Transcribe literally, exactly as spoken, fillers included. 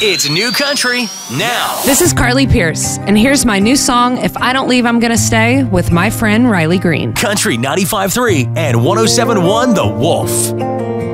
It's New Country now. This is Carly Pierce, and here's my new song, If I Don't Leave, I'm Gonna Stay, with my friend Riley Green. Country ninety-five point three and one oh seven point one The Wolf.